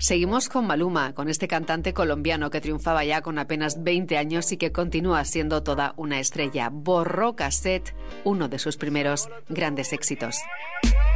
Seguimos con Maluma, con este cantante colombiano que triunfaba ya con apenas 20 años y que continúa siendo toda una estrella. Borró Cassette, uno de sus primeros grandes éxitos.